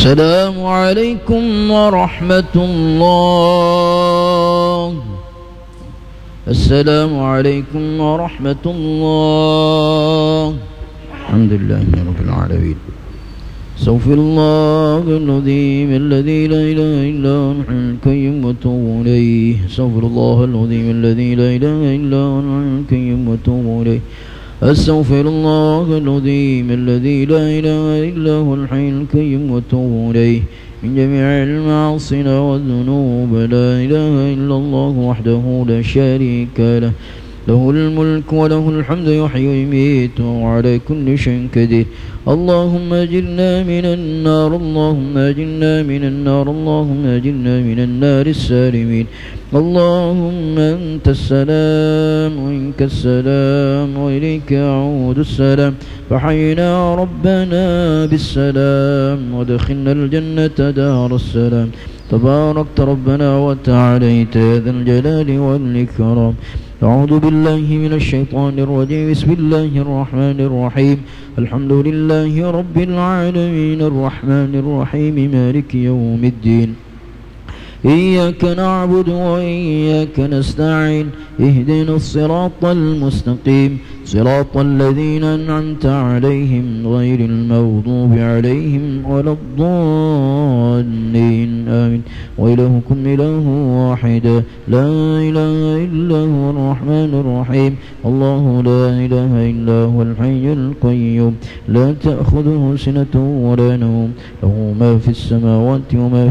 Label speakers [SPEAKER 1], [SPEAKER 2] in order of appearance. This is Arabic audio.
[SPEAKER 1] السلام عليكم ورحمة الله. السلام عليكم ورحمة الله. الحمد لله رب العالمين. استغفر الله العظيم الذي لا إله إلا هو الحي القيوم وأتوب إليه. استغفر الله العظيم الذي لا إله إلا هو الحي القيوم وأتوب إليه. أستغفر الله العظيم الذي لا إله إلا هو الحي القيوم وأتوب إليه من جميع المعاصي والذنوب. لا إله إلا الله وحده لا شريك له، له الملك وله الحمد يحيي ويميت وعلى كل شيء قدير. اللهم أجرنا من النار، اللهم أجرنا من النار، اللهم أجرنا من النار السالمين. اللهم أنت السلام وإنك السلام وإليك يعود السلام، فحينا ربنا بالسلام وادخلنا الجنة دار السلام. تباركت ربنا وتعاليت يا ذا الجلال والإكرام. أعوذ بالله من الشيطان الرجيم. بسم الله الرحمن الرحيم. الحمد لله رب العالمين الرحمن الرحيم مالك يوم الدين. إياك نعبد وإياك نستعين. اهدنا الصراط المستقيم، صراط الذين أنعمت عليهم غير المغضوب عليهم ولا الضالين آمين. وإلهكم إله واحد لا إله إلا هو الرحمن الرحيم. الله لا إله إلا هو الحي القيوم لا تأخذه سنة ولا نوم، له ما في السماوات وما